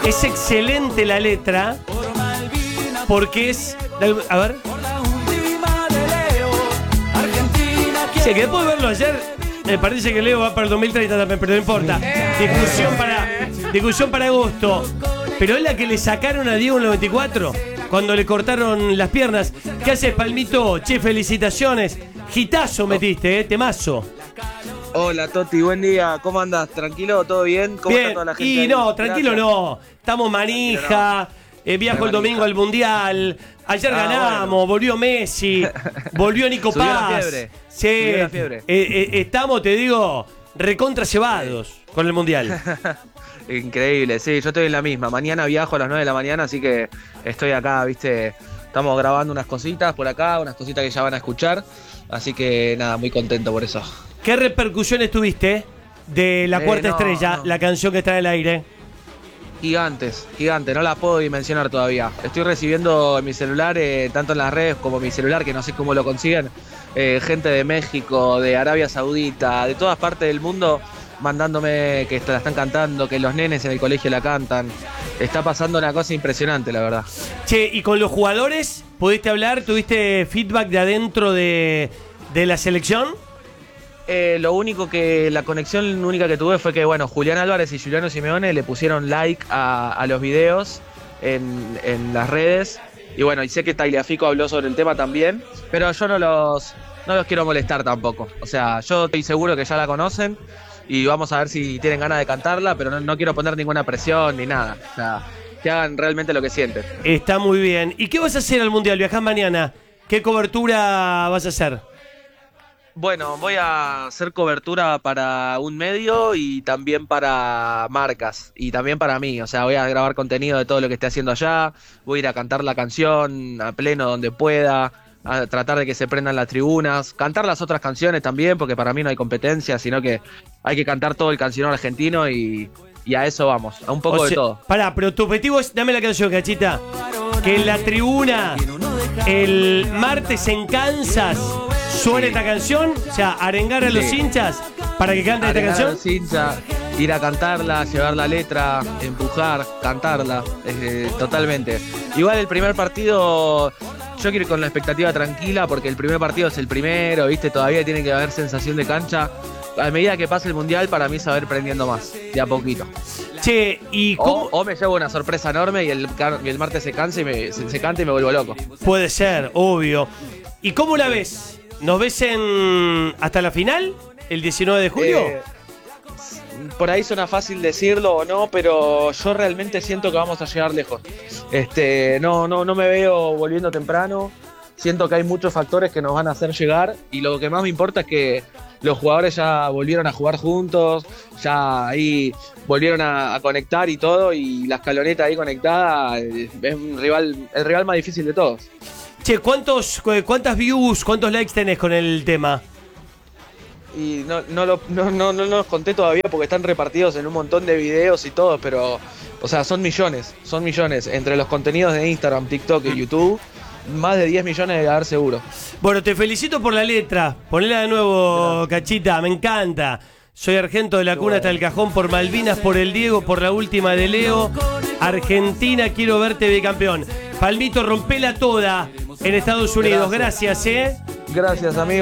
Es excelente la letra porque es... A ver. Sí, que después de verlo ayer, me parece que Leo va para el 2030 también, pero no importa. Discusión para agosto. Pero es la que le sacaron a Diego en el 94, cuando le cortaron las piernas. ¿Qué haces, Palmito? Che, felicitaciones. Gitazo metiste, temazo. Hola, Toti, buen día. ¿Cómo andas? ¿Tranquilo? ¿Todo bien? ¿Cómo Bien. está toda la gente? Y ahí? no, tranquilo Gracias. no. Estamos manija. Viajo el domingo al Mundial. Ayer ganamos, bueno. Volvió Messi, volvió Nico Subió la Paz. fiebre. Sí, Subió la fiebre. Estamos, te digo, recontra cebados con el Mundial. Increíble, sí, yo estoy en la misma. Mañana viajo a las 9 de la mañana, así que estoy acá, viste. Estamos grabando unas cositas por acá, unas cositas que ya van a escuchar. Así que nada, muy contento por eso. ¿Qué repercusiones tuviste de La Cuarta Estrella, no. la canción que está en el aire? Gigantes, no la puedo dimensionar todavía. Estoy recibiendo en mi celular, tanto en las redes como en mi celular, que no sé cómo lo consiguen, gente de México, de Arabia Saudita, de todas partes del mundo, mandándome que la están cantando, que los nenes en el colegio la cantan. Está pasando una cosa impresionante, la verdad. Che, ¿y con los jugadores pudiste hablar? ¿Tuviste feedback de adentro de la selección? Lo único que, la conexión única que tuve fue que, bueno, Julián Álvarez y Juliano Simeone le pusieron like a los videos en las redes. Y bueno, y sé que Tagliafico habló sobre el tema también, pero yo no los quiero molestar tampoco. O sea, yo estoy seguro que ya la conocen y vamos a ver si tienen ganas de cantarla, pero no quiero poner ninguna presión ni nada. O sea, que hagan realmente lo que sienten. Está muy bien. ¿Y qué vas a hacer al Mundial? ¿Viajás mañana? ¿Qué cobertura vas a hacer? Bueno, voy a hacer cobertura para un medio y también para marcas y también para mí. O sea, voy a grabar contenido de todo lo que esté haciendo allá, voy a ir a cantar la canción a pleno donde pueda, a tratar de que se prendan las tribunas, cantar las otras canciones también, porque para mí no hay competencia, sino que hay que cantar todo el cancionero argentino y a eso vamos, a un poco de todo. Pará, pero tu objetivo es, dame la canción, Cachita, que en la tribuna el martes en Kansas suene esta canción, o sea, arengar a los hinchas para que canten esta canción. A los hinchas, ir a cantarla, llevar la letra, empujar, cantarla, totalmente. Igual el primer partido, yo quiero ir con la expectativa tranquila porque el primer partido es el primero, ¿viste? Todavía tiene que haber sensación de cancha. A medida que pase el Mundial, para mí se va a ir prendiendo más, de a poquito. Che, ¿y cómo? O me llevo una sorpresa enorme y el martes se canta y me vuelvo loco. Puede ser, obvio. ¿Y cómo la ves? ¿Nos ves hasta la final? ¿El 19 de julio? Por ahí suena fácil decirlo o no, pero yo realmente siento que vamos a llegar lejos. No me veo volviendo temprano. Siento que hay muchos factores que nos van a hacer llegar y lo que más me importa es que los jugadores ya volvieron a jugar juntos, ya ahí volvieron a conectar y todo, y la escaloneta ahí conectada es el rival más difícil de todos. Che, ¿cuántas views, cuántos likes tenés con el tema? Y no los conté todavía porque están repartidos en un montón de videos y todo, pero, o sea, son millones, entre los contenidos de Instagram, TikTok y YouTube. Más de 10 millones de haber seguro. Bueno, te felicito por la letra. Ponela de nuevo, Cachita, me encanta. Soy Argento de la cuna hasta el cajón, por Malvinas, por el Diego, por la última de Leo. Argentina, quiero verte bicampeón. Palmito, rompela toda en Estados Unidos. Gracias, Gracias, amigo.